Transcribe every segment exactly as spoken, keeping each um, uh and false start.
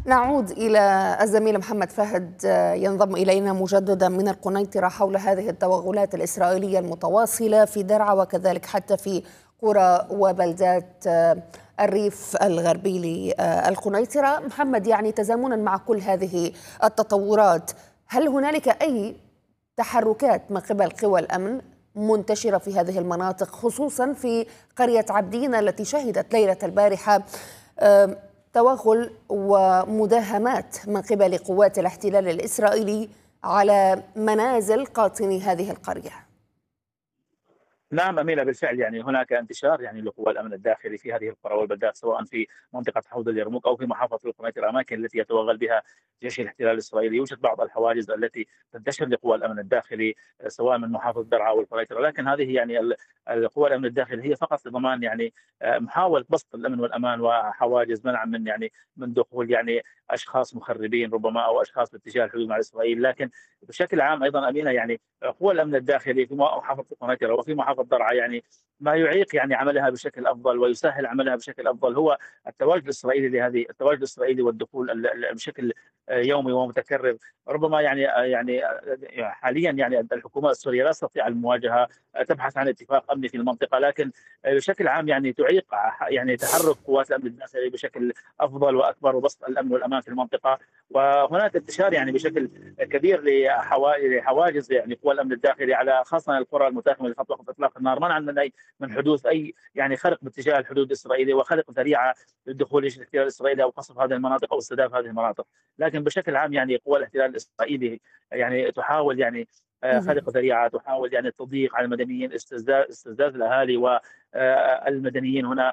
نعود إلى الزميل محمد فهد، ينضم إلينا مجددا من القنيطرة حول هذه التوغلات الإسرائيلية المتواصلة في درعا وكذلك حتى في قرى وبلدات الريف الغربي للقنيطرة. محمد، يعني تزامنا مع كل هذه التطورات، هل هنالك أي تحركات من قبل قوى الأمن منتشرة في هذه المناطق، خصوصا في قرية عبدين التي شهدت ليلة البارحة توغل ومداهمات من قبل قوات الاحتلال الإسرائيلي على منازل قاطني هذه القرية؟ نعم أمينة، بالفعل يعني هناك انتشار يعني لقوى الأمن الداخلي في هذه القرى والبلدات، سواء في منطقة حوض اليرموك أو في محافظة القنيطرة، الأماكن التي يتوغل بها جيش الاحتلال الإسرائيلي. يوجد بعض الحواجز التي تنتشر لقوى الأمن الداخلي سواء من محافظة درعا والقنيطرة، لكن هذه يعني القوى الأمن الداخلي هي فقط لضمان يعني محاولة بسط الأمن والأمان وحواجز منع من يعني من دخول يعني أشخاص مخربين ربما أو أشخاص باتجاه الحدود مع إسرائيل. لكن بشكل عام أيضا أمينة، يعني قوى الأمن الداخلي في محافظة القنيطرة وفي محافظة درعا يعني ما يعيق يعني عملها بشكل افضل ويسهل عملها بشكل افضل هو التواجد الاسرائيلي لهذه التواجد الاسرائيلي والدخول بشكل يومي ومتكرر. ربما يعني يعني حاليا يعني الحكومه السوريه لا تستطيع المواجهه، تبحث عن اتفاق امني في المنطقه، لكن بشكل عام يعني تعيق يعني تحرك قوات الامن الداخلي بشكل افضل واكبر وبسط الامن والامان في المنطقه. وهناك انتشار يعني بشكل كبير لحواجز يعني قوى الامن الداخلي على خاصه القرى المتاخمه لخط وقف اطلاق النار، منعا من اي من حدوث اي يعني خرق باتجاه الحدود الاسرائيليه وخلق ذريعه للدخول الاحتلال الاسرائيلي او قصف هذه المناطق او استهداف هذه المناطق. لكن بشكل عام يعني قوى الاحتلال الاسرائيلي يعني تحاول يعني خلق ذريعه، تحاول يعني التضييق على المدنيين، استزداد استزداد الاهالي والمدنيين هنا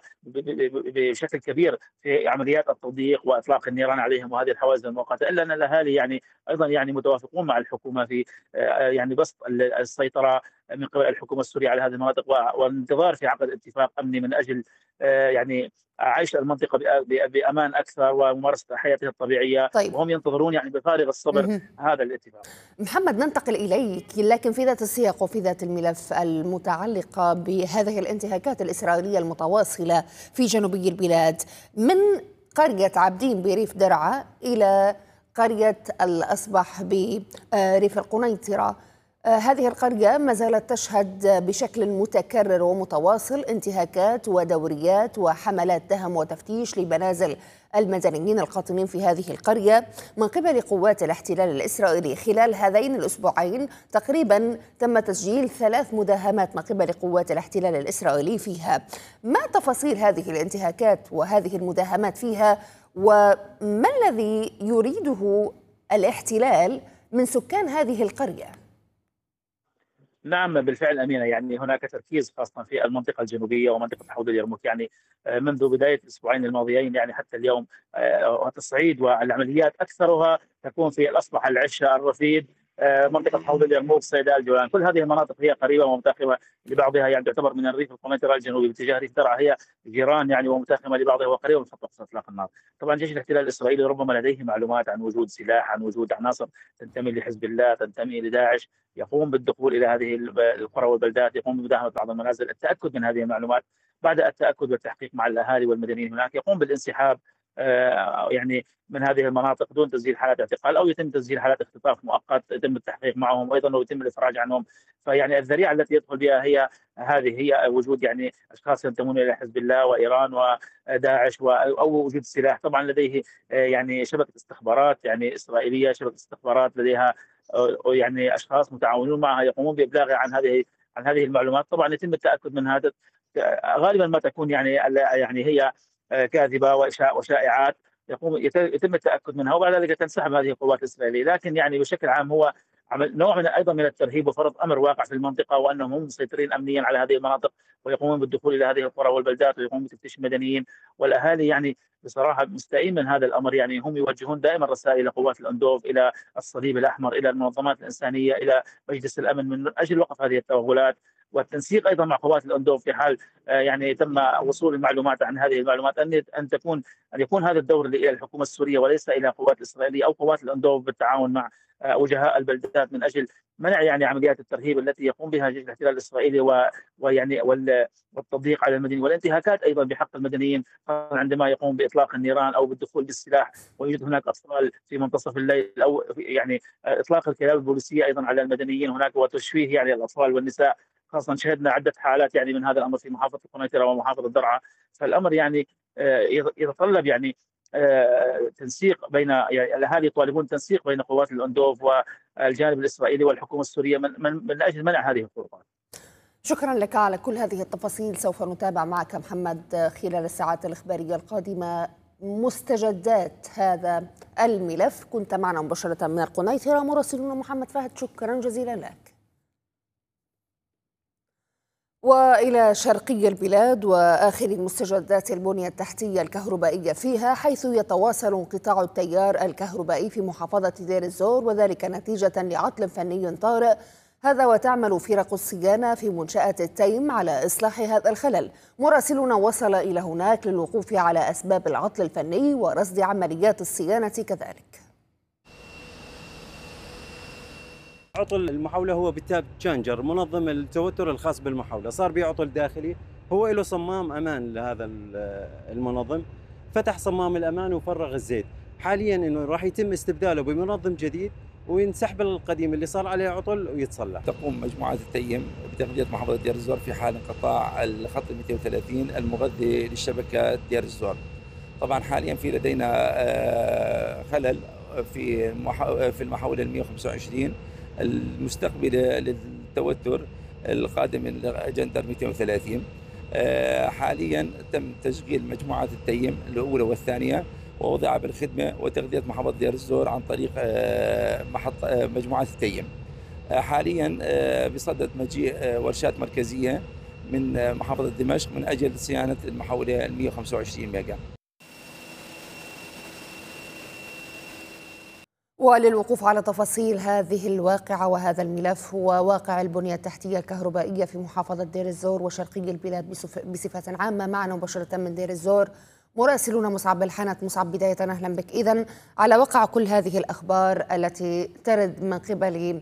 بشكل كبير في عمليات التضييق واطلاق النيران عليهم وهذه الحواجز المؤقته، الا ان الاهالي يعني ايضا يعني متوافقون مع الحكومه في يعني بسط السيطره من قبل الحكومه السوريه على هذه المناطق والانتظار في عقد اتفاق امني من اجل يعني عيش المنطقه بامان اكثر وممارسه حياتها الطبيعيه، طيب. وهم ينتظرون يعني بفارغ الصبر هذا الاتفاق. محمد، ننتقل إليك لكن في ذات السياق وفي ذات الملف المتعلقة بهذه الانتهاكات الإسرائيلية المتواصلة في جنوبي البلاد، من قرية عبدين بريف درعا إلى قرية الأصبح بريف القنيطرة. هذه القرية ما زالت تشهد بشكل متكرر ومتواصل انتهاكات ودوريات وحملات دهم وتفتيش لمنازل المدنيين القاطنين في هذه القرية من قبل قوات الاحتلال الإسرائيلي. خلال هذين الأسبوعين تقريبا تم تسجيل ثلاث مداهمات من قبل قوات الاحتلال الإسرائيلي فيها. ما تفاصيل هذه الانتهاكات وهذه المداهمات فيها، وما الذي يريده الاحتلال من سكان هذه القرية؟ نعم بالفعل أمينة، يعني هناك تركيز خاصة في المنطقة الجنوبية ومنطقة حوض اليرموك، يعني منذ بداية الأسبوعين الماضيين يعني حتى اليوم التصعيد والعمليات أكثرها تكون في الأصبح، العشة، الرفيد، منطقة حوض اليرموك، صيدا، الجولان. كل هذه المناطق هي قريبة ومتاخمة لبعضها، يعني تعتبر من الريف القنيطرة الجنوبي باتجاه ريف درعا، هي جيران يعني ومتاخمة لبعضها وقريبة من خط وقف اطلاق النار. طبعا جيش الاحتلال الإسرائيلي ربما لديه معلومات عن وجود سلاح، عن وجود عناصر تنتمي لحزب الله، تنتمي لداعش، يقوم بالدخول الى هذه القرى والبلدات، يقوم بمداهمه بعض المنازل. التاكد من هذه المعلومات، بعد التاكد والتحقيق مع الاهالي والمدنيين هناك، يقوم بالانسحاب يعني من هذه المناطق دون تسجيل حالات اعتقال، او يتم تسجيل حالات اختطاف مؤقت يتم التحقيق معهم ايضا ويتم الافراج عنهم. فيعني الذريعه التي يدخل بها هي هذه، هي وجود يعني اشخاص ينتمون الى حزب الله وايران وداعش او وجود سلاح. طبعا لديه يعني شبكه استخبارات يعني اسرائيليه، شبكه استخبارات لديها يعني اشخاص متعاونون معها يقومون بابلاغها عن هذه عن هذه المعلومات. طبعا يتم التاكد من هذا، غالبا ما تكون يعني يعني هي كاذبه وشائعات، يقوم يتم التاكد منها وبعد ذلك تنسحب هذه القوات الاسرائيليه. لكن يعني بشكل عام هو عمل نوع من ايضا من الترهيب وفرض امر واقع في المنطقه، وانهم هم مسيطرين امنيا على هذه المناطق ويقومون بالدخول الى هذه القرى والبلدات ويقومون بتفتيش المدنيين والاهالي. يعني بصراحه مستائين من هذا الامر، يعني هم يوجهون دائما رسائل الى قوات الاندوف، الى الصليب الاحمر، الى المنظمات الانسانيه، الى مجلس الامن من اجل وقف هذه التوغلات. والتنسيق ايضا مع قوات الاندوف في حال يعني تم وصول المعلومات عن هذه المعلومات، ان ان تكون ان يكون هذا الدور الى الحكومه السوريه وليس الى القوات الاسرائيليه او قوات الاندوف بالتعاون مع وجهاء البلدات من اجل منع يعني عمليات الترهيب التي يقوم بها جيش الاحتلال الاسرائيلي و ويعني والتضييق على المدنيين والانتهاكات ايضا بحق المدنيين عندما يقوم باطلاق النيران او بالدخول بالسلاح ويوجد هناك اطفال في منتصف الليل، او يعني اطلاق الكلاب البوليسيه ايضا على المدنيين هناك وتشويه يعني الاطفال والنساء. خاصه شهدنا عده حالات يعني من هذا الامر في محافظه القنيطره ومحافظه درعا. فالامر يعني يتطلب يعني تنسيق بين يعني الاهالي يطالبون تنسيق بين قوات الاندوف والجانب الاسرائيلي والحكومه السوريه من من, من اجل منع هذه الخروقات. شكرا لك على كل هذه التفاصيل. سوف نتابع معك محمد خلال الساعات الإخبارية القادمة مستجدات هذا الملف. كنت معنا مباشرة من القنيطرة مراسلنا محمد فهد، شكرا جزيلا لك. وإلى شرقي البلاد وآخر مستجدات البنية التحتية الكهربائية فيها، حيث يتواصل انقطاع التيار الكهربائي في محافظة دير الزور، وذلك نتيجة لعطل فني طارئ. هذا وتعمل فرق الصيانة في منشأة التيم على إصلاح هذا الخلل. مراسلنا وصل إلى هناك للوقوف على أسباب العطل الفني ورصد عمليات الصيانة كذلك. عطل المحاولة هو بالتاب تشانجر منظم التوتر الخاص بالمحاولة، صار به عطل داخلي، هو له صمام أمان لهذا المنظم، فتح صمام الأمان وفرغ الزيت. حاليا إنه راح يتم استبداله بمنظم جديد وينسحب القديم اللي صار عليه عطل ويتصلح. تقوم مجموعات التيم بتغذية محافظة دير الزور في حال انقطاع الخط مئتين وثلاثين المغذي للشبكة دير الزور. طبعا حاليا في لدينا خلل في في المحاولة مئة وخمسة وعشرين المستقبلة للتوتر القادم من جندر مئتين وثلاثين. حاليا تم تشغيل مجموعات التيم الأولى والثانية ووضعها بالخدمة وتغذية محافظة دير الزور عن طريق محط مجموعات التيم. حاليا بصدد مجيء ورشات مركزية من محافظة دمشق من أجل صيانة المحاولة مئة وخمسة وعشرين ميجا. وللوقوف على تفاصيل هذه الواقعة وهذا الملف هو واقع البنية التحتية الكهربائية في محافظة دير الزور وشرقي البلاد بصفة عامة. معنا مباشرة من دير الزور مراسلون مصعب الحنت. مصعب، بداية أهلا بك. إذن على وقع كل هذه الأخبار التي ترد من قبل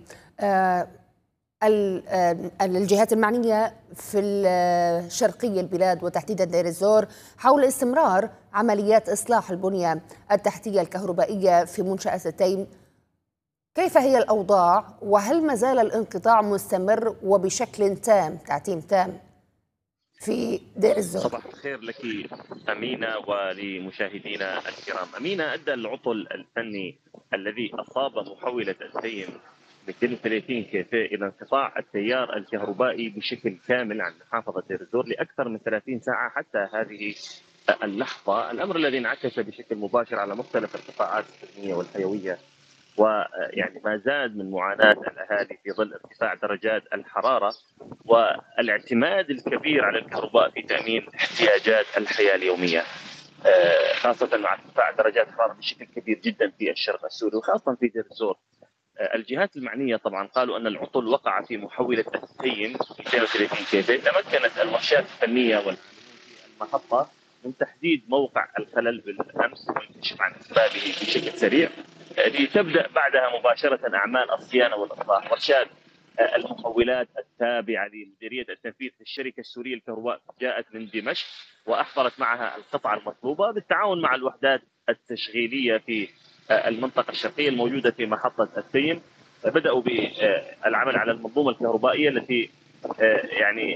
الجهات المعنية في شرقي البلاد وتحديدا دير الزور حول استمرار عمليات إصلاح البنية التحتية الكهربائية في منشأة التيم، كيف هي الأوضاع وهل ما زال الانقطاع مستمر وبشكل تام تعتيم تام في دير الزور؟ صباح الخير لك أمينة ولمشاهدينا الكرام. أمينة، أدى العطل الفني الذي أصاب محولة التيم مئتين وثلاثين كيفي إلى انقطاع التيار الكهربائي بشكل كامل عن محافظة دير الزور لأكثر من ثلاثين ساعة حتى هذه اللحظة، الأمر الذي انعكس بشكل مباشر على مختلف القطاعات السكنية والحيوية، ويعني ما زاد من معاناة الأهالي في ظل ارتفاع درجات الحرارة والاعتماد الكبير على الكهرباء في تأمين احتياجات الحياة اليومية، خاصة مع ارتفاع درجات الحرارة بشكل كبير جدا في الشرق السوري وخاصة في دير الزور. الجهات المعنية طبعا قالوا أن العطل وقع في محولة التيم مئتين وثلاثين كيفي. تمكنت الورشات الفنية والمحطة من تحديد موقع الخلل بالأمس والكشف عن أسبابه بشكل سريع، لتبدأ بعدها مباشرة أعمال الصيانة والإصلاح. ورشات المحولات التابعة لمديرية التنفيذ في الشركة السورية للكهرباء جاءت من دمشق وأحضرت معها القطعة المطلوبة بالتعاون مع الوحدات التشغيلية في المنطقة الشرقية الموجودة في محطة التيم. بدأوا بالعمل على المنظومة الكهربائية التي يعني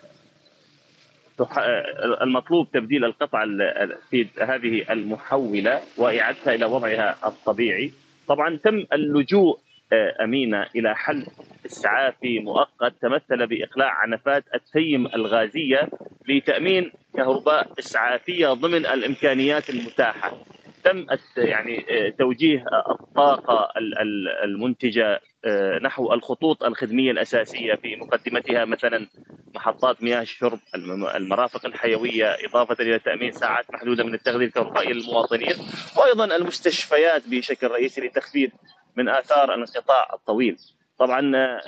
المطلوب تبديل القطع في هذه المحولة وإعادتها إلى وضعها الطبيعي. طبعا تم اللجوء أمينة إلى حل إسعافي مؤقت تمثل بإقلاع عنفات التيم الغازية لتأمين كهرباء إسعافية ضمن الإمكانيات المتاحة. تم يعني توجيه الطاقة المنتجة نحو الخطوط الخدمية الأساسية في مقدمتها مثلا محطات مياه الشرب، المرافق الحيوية، إضافة إلى تأمين ساعات محدودة من التغذية الكهربائية للمواطنين، وأيضا المستشفيات بشكل رئيسي لتخفيف من آثار الانقطاع الطويل. طبعا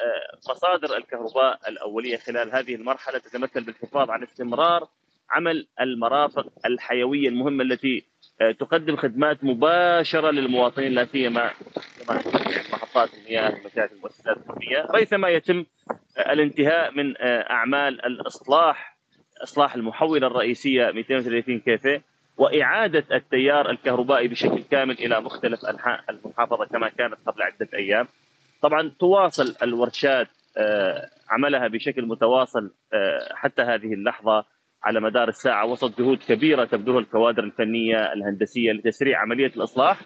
مصادر الكهرباء الأولية خلال هذه المرحلة تتمثل بالحفاظ على استمرار عمل المرافق الحيوية المهمة التي تقدم خدمات مباشرة للمواطنين، لا سيما محطات المياه، مشاكل المؤسسات الحكومية، ريثما يتم الانتهاء من أعمال الإصلاح إصلاح المحولة الرئيسية مئتين وثلاثين كيفي وإعادة التيار الكهربائي بشكل كامل إلى مختلف أنحاء المحافظة كما كانت قبل عدة أيام. طبعا تواصل الورشات عملها بشكل متواصل حتى هذه اللحظة على مدار الساعة وسط جهود كبيرة تبذلها الكوادر الفنية الهندسية لتسريع عملية الإصلاح.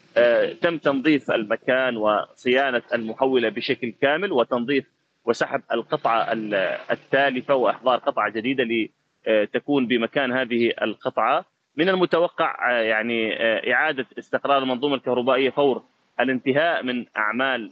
تم تنظيف المكان وصيانة المحولة بشكل كامل وتنظيف وسحب القطعة التالفة وإحضار قطعة جديدة لتكون بمكان هذه القطعة. من المتوقع يعني إعادة استقرار المنظومة الكهربائية فور الانتهاء من أعمال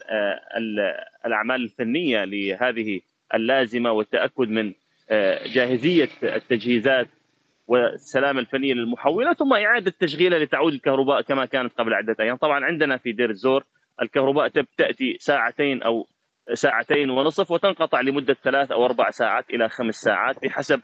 الأعمال الفنية لهذه اللازمة والتأكد من جاهزية التجهيزات والسلامة الفنية للمحولة، ثم إعادة تشغيلها لتعود الكهرباء كما كانت قبل عدة أيام. طبعا عندنا في دير الزور الكهرباء تأتي ساعتين أو ساعتين ونصف وتنقطع لمدة ثلاث أو أربع ساعات إلى خمس ساعات بحسب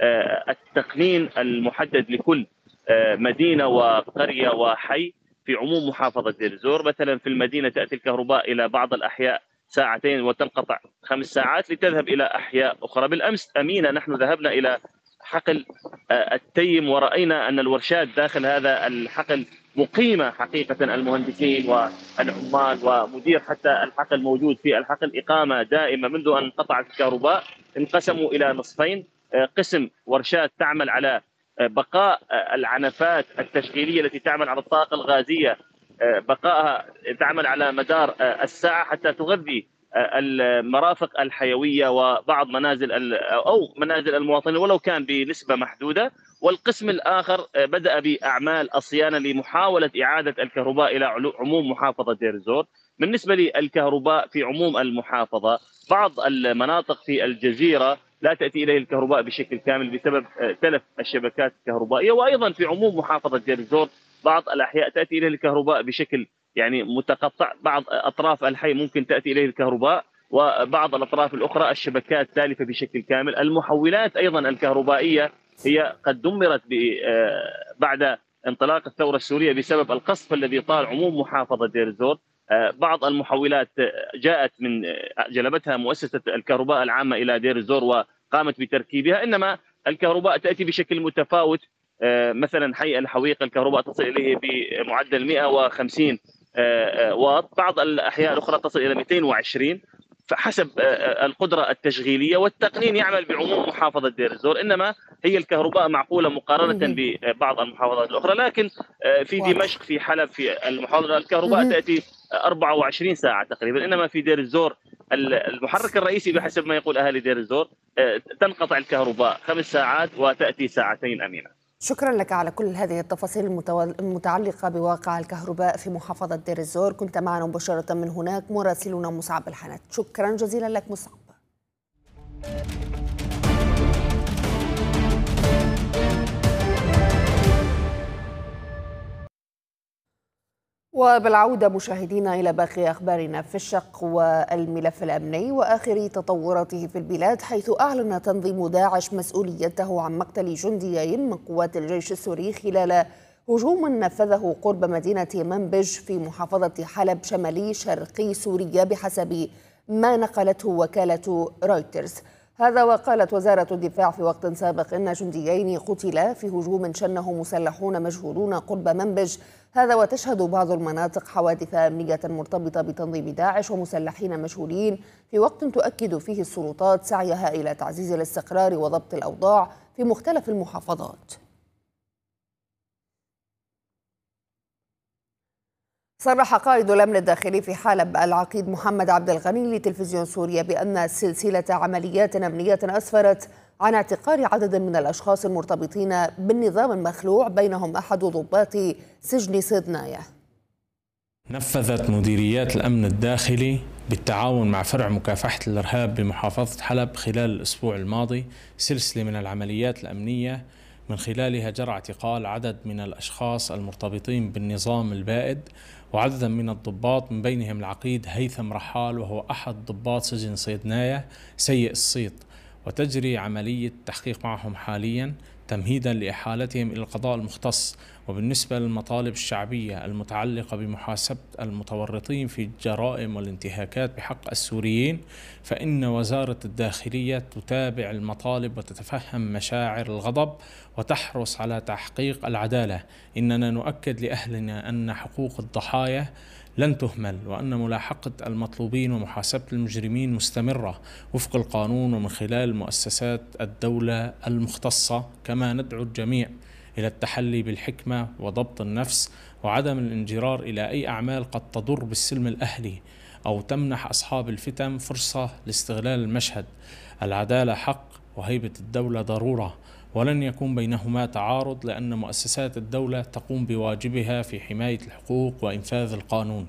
التقنين المحدد لكل مدينة وقرية وحي في عموم محافظة دير الزور. مثلا في المدينة تأتي الكهرباء إلى بعض الأحياء ساعتين وتنقطع خمس ساعات لتذهب إلى أحياء أخرى. بالأمس أمينة نحن ذهبنا إلى حقل التيم ورأينا أن الورشات داخل هذا الحقل مقيمة حقيقة، المهندسين والعمال ومدير حتى الحقل موجود في الحقل إقامة دائمة. منذ أن انقطعت الكهرباء انقسموا إلى نصفين، قسم ورشات تعمل على بقاء العنفات التشغيلية التي تعمل على الطاقة الغازية، بقائها تعمل على مدار الساعة حتى تغذي المرافق الحيوية وبعض منازل أو منازل المواطنين ولو كان بنسبة محدودة. والقسم الآخر بدأ بأعمال الصيانة لمحاولة إعادة الكهرباء إلى عموم محافظة دير الزور. بالنسبة للكهرباء في عموم المحافظة بعض المناطق في الجزيرة لا تأتي إليه الكهرباء بشكل كامل بسبب تلف الشبكات الكهربائية، وأيضا في عموم محافظة دير الزور بعض الأحياء تأتي إليه الكهرباء بشكل يعني متقطع. بعض أطراف الحي ممكن تأتي إليه الكهرباء وبعض الأطراف الأخرى الشبكات تالفة بشكل كامل. المحولات أيضا الكهربائية هي قد دمرت بعد انطلاق الثورة السورية بسبب القصف الذي طال عموم محافظة دير الزور. بعض المحولات جاءت من جلبتها مؤسسة الكهرباء العامة إلى دير الزور وقامت بتركيبها، إنما الكهرباء تأتي بشكل متفاوت. مثلا حي الحويق الكهرباء تصل إليه بمعدل مئة وخمسين واط، بعض الأحياء الأخرى تصل إلى مئتين وعشرين، فحسب القدرة التشغيلية والتقنين يعمل بعموم محافظة دير الزور. إنما هي الكهرباء معقولة مقارنة ببعض المحافظات الأخرى، لكن في دمشق في حلب في المحافظة الكهرباء تأتي أربعة وعشرين ساعة تقريبا، إنما في دير الزور المحرك الرئيسي بحسب ما يقول أهالي دير الزور تنقطع الكهرباء خمس ساعات وتأتي ساعتين. أمينة، شكرا لك على كل هذه التفاصيل المتعلقة بواقع الكهرباء في محافظة دير الزور. كنت معنا مباشرة من هناك مراسلنا مصعب الحنات. شكرا جزيلا لك مصعب. وبالعودة مشاهدينا إلى باقي أخبارنا في الشق والملف الأمني وآخر تطوراته في البلاد، حيث أعلن تنظيم داعش مسؤوليته عن مقتل جنديين من قوات الجيش السوري خلال هجوم نفذه قرب مدينة منبج في محافظة حلب شمالي شرقي سوريا بحسب ما نقلته وكالة رويترز. هذا وقالت وزارة الدفاع في وقت سابق إن جنديين قتلا في هجوم شنه مسلحون مجهولون قرب منبج. هذا وتشهد بعض المناطق حوادث أمنية مرتبطة بتنظيم داعش ومسلحين مجهولين، في وقت تؤكد فيه السلطات سعيها إلى تعزيز الاستقرار وضبط الأوضاع في مختلف المحافظات. صرح قائد الأمن الداخلي في حلب العقيد محمد عبد الغني لتلفزيون سوريا بأن سلسلة عمليات أمنية أسفرت عن اعتقال عدد من الأشخاص المرتبطين بالنظام المخلوع، بينهم أحد ضباط سجن صيدناية. نفذت مديريات الأمن الداخلي بالتعاون مع فرع مكافحة الإرهاب بمحافظة حلب خلال الأسبوع الماضي سلسلة من العمليات الأمنية من خلالها جرى اعتقال عدد من الأشخاص المرتبطين بالنظام البائد وعددا من الضباط، من بينهم العقيد هيثم رحال وهو أحد ضباط سجن صيدناية سيء الصيت، وتجري عملية تحقيق معهم حاليا تمهيدا لإحالتهم إلى القضاء المختص. وبالنسبة للمطالب الشعبية المتعلقة بمحاسبة المتورطين في الجرائم والانتهاكات بحق السوريين، فإن وزارة الداخلية تتابع المطالب وتتفهم مشاعر الغضب وتحرص على تحقيق العدالة. إننا نؤكد لأهلنا أن حقوق الضحايا لن تهمل، وأن ملاحقة المطلوبين ومحاسبة المجرمين مستمرة وفق القانون ومن خلال مؤسسات الدولة المختصة. كما ندعو الجميع إلى التحلي بالحكمة وضبط النفس وعدم الانجرار إلى أي أعمال قد تضر بالسلم الأهلي أو تمنح أصحاب الفتن فرصة لاستغلال المشهد. العدالة حق وهيبة الدولة ضرورة، ولن يكون بينهما تعارض، لأن مؤسسات الدولة تقوم بواجبها في حماية الحقوق وإنفاذ القانون.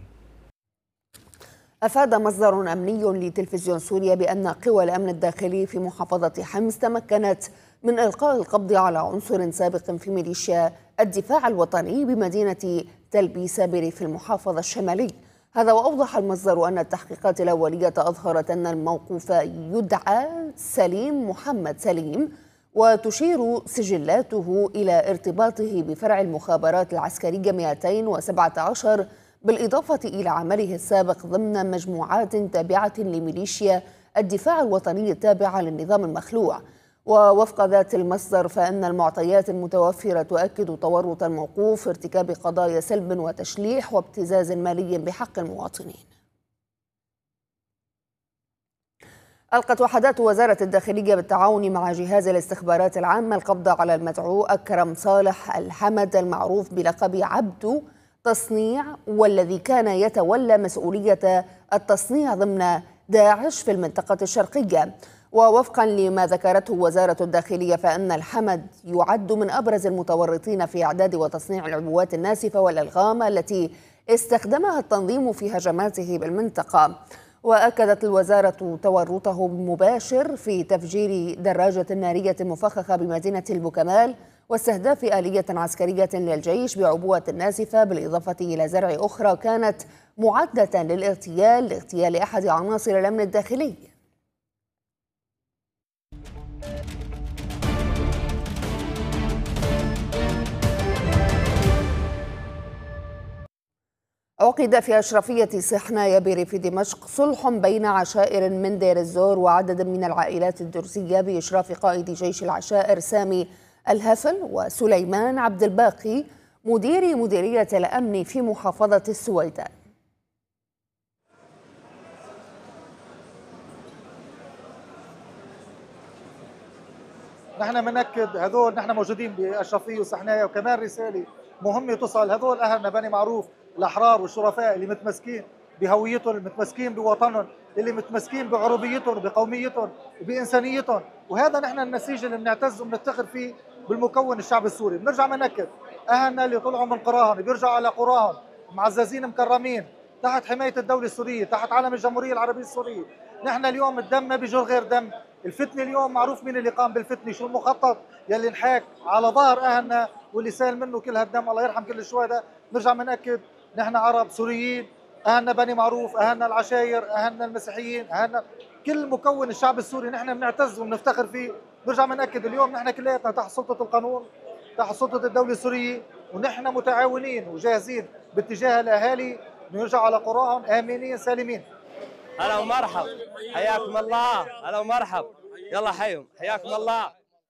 أفاد مصدر أمني لتلفزيون سوريا بأن قوى الأمن الداخلي في محافظة حمص تمكنت من إلقاء القبض على عنصر سابق في ميليشيا الدفاع الوطني بمدينة تل سابري في المحافظة الشمالي. هذا وأوضح المصدر أن التحقيقات الأولية أظهرت أن الموقوف يدعى سليم محمد سليم، وتشير سجلاته إلى ارتباطه بفرع المخابرات العسكرية مئتين وسبعة عشر، بالإضافة إلى عمله السابق ضمن مجموعات تابعة لميليشيا الدفاع الوطني التابعة للنظام المخلوع. ووفق ذات المصدر فإن المعطيات المتوفرة تؤكد تورط الموقوف في ارتكاب قضايا سلب وتشليح وابتزاز مالي بحق المواطنين. ألقت وحدات وزارة الداخلية بالتعاون مع جهاز الاستخبارات العامة القبض على المدعو أكرم صالح الحمد المعروف بلقب عبدو تصنيع، والذي كان يتولى مسؤولية التصنيع ضمن داعش في المنطقة الشرقية. ووفقا لما ذكرته وزارة الداخلية فإن الحمد يعد من أبرز المتورطين في إعداد وتصنيع العبوات الناسفة والألغام التي استخدمها التنظيم في هجماته بالمنطقة. وأكدت الوزارة تورطه المباشر في تفجير دراجة نارية مفخخة بمدينة البوكمال واستهداف آلية عسكرية للجيش بعبوة ناسفة، بالإضافة إلى زرع أخرى كانت معدة للاغتيال لاغتيال أحد عناصر الأمن الداخلي. عقد في أشرفية صحنايا بريف دمشق صلح بين عشائر من دير الزور وعدد من العائلات الدرزية بإشراف قائد جيش العشائر سامي الهفل وسليمان عبد الباقي مدير مديرية الأمن في محافظة السويداء. نحن بنأكد هذول نحن موجودين بأشرفية وصحنايا، وكمان رسالة مهمة توصل هذول أهلنا بني معروف الأحرار والشرفاء اللي متمسكين بهويتهم، المتمسكين بوطنهم، اللي متمسكين بعربيتهم وبقوميتهم وبإنسانيتهم، وهذا نحن النسيج اللي بنعتز وبنفتخر فيه بالمكون الشعب السوري. بنرجع بنأكد أهلنا اللي طلعوا من قراهم بيرجعوا على قراهم معززين مكرمين تحت حماية الدولة السورية، تحت علم الجمهورية العربية السورية. نحن اليوم الدم ما بيجر غير دم، الفتنة اليوم معروف مين اللي قام بالفتنة، شو المخطط يلي انحاك على ظهر أهلنا واللي سال منه كل هالدم، الله يرحم كل الشهداء. نرجع بنأكد نحن عرب سوريين، أهلنا بني معروف، أهلنا العشاير، أهلنا المسيحيين، أهلنا كل مكون الشعب السوري نحن بنعتز وبنفتخر فيه. نرجع بنأكد اليوم نحن كلياتنا تحت سلطة القانون، تحت سلطة الدولة السورية، ونحن متعاونين وجاهزين باتجاه الأهالي نرجع على قراهم آمنين سالمين. هلا ومرحب، حياكم الله، هلا ومرحب، يلا حيهم، حياكم الله.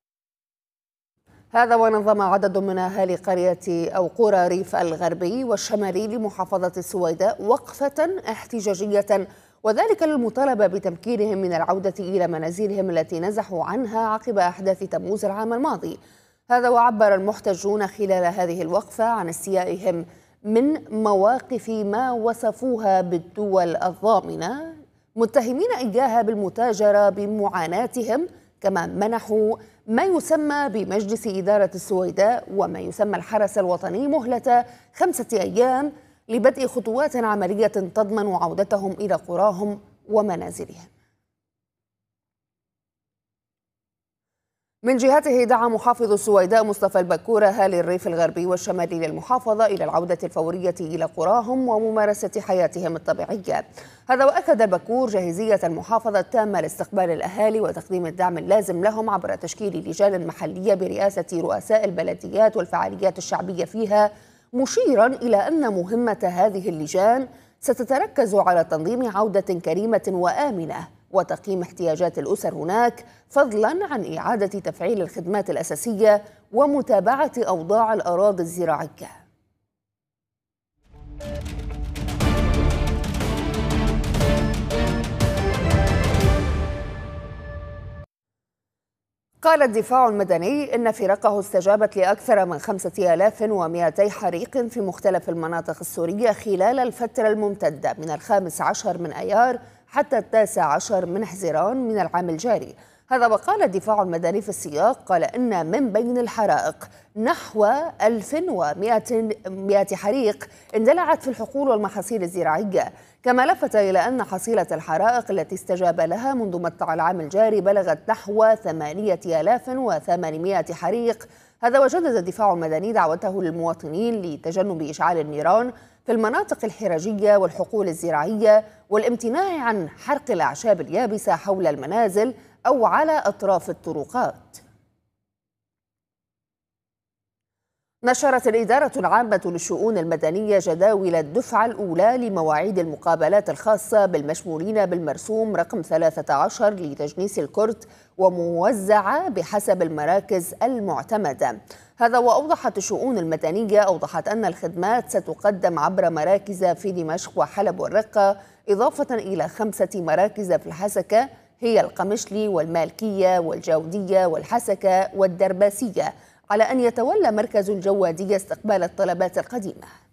هذا ونظم عدد من أهالي قرية أو قرى ريف الغربي والشمالي لمحافظة السويداء وقفة احتجاجية، وذلك للمطالبة بتمكينهم من العودة إلى منازلهم التي نزحوا عنها عقب أحداث تموز العام الماضي. هذا وعبر المحتجون خلال هذه الوقفة عن استيائهم من مواقف ما وصفوها بالدول الضامنة، متهمين إياها بالمتاجرة بمعاناتهم، كما منحوا ما يسمى بمجلس إدارة السويداء وما يسمى الحرس الوطني مهلة خمسة أيام لبدء خطوات عملية تضمن عودتهم إلى قراهم ومنازلهم. من جهته دعا محافظ السويداء مصطفى البكور أهالي الريف الغربي والشمالي للمحافظة إلى العودة الفورية إلى قراهم وممارسة حياتهم الطبيعية. هذا وأكد البكور جاهزية المحافظة التامة لاستقبال الأهالي وتقديم الدعم اللازم لهم عبر تشكيل لجان محلية برئاسة رؤساء البلديات والفعاليات الشعبية فيها، مشيرا إلى أن مهمة هذه اللجان ستتركز على تنظيم عودة كريمة وآمنة وتقييم احتياجات الأسر هناك، فضلا عن إعادة تفعيل الخدمات الأساسية ومتابعة أوضاع الأراضي الزراعية. قال الدفاع المدني إن فرقه استجابت لأكثر من خمسة آلاف ومئتي حريق في مختلف المناطق السورية خلال الفترة الممتدة من الخامس عشر من أيار حتى التاسع عشر من حزيران من العام الجاري. هذا وقال الدفاع المدني في السياق قال إن من بين الحرائق نحو ألف ومئة حريق اندلعت في الحقول والمحاصيل الزراعية، كما لفت إلى أن حصيلة الحرائق التي استجاب لها منذ مطلع العام الجاري بلغت نحو ثمانية آلاف وثمانمئة حريق. هذا وجدد الدفاع المدني دعوته للمواطنين لتجنب إشعال النيران في المناطق الحرجية والحقول الزراعية والامتناع عن حرق الأعشاب اليابسة حول المنازل أو على أطراف الطرقات. نشرت الإدارة العامة للشؤون المدنية جداول الدفعة الأولى لمواعيد المقابلات الخاصة بالمشمولين بالمرسوم رقم ثلاثة عشر لتجنيس الكرت وموزعة بحسب المراكز المعتمدة. هذا وأوضحت الشؤون المدنية أوضحت أن الخدمات ستقدم عبر مراكز في دمشق وحلب والرقة، إضافة إلى خمسة مراكز في الحسكة هي القمشلي والمالكية والجودية والحسكة والدرباسية، على أن يتولى مركز الجوادية استقبال الطلبات القديمة.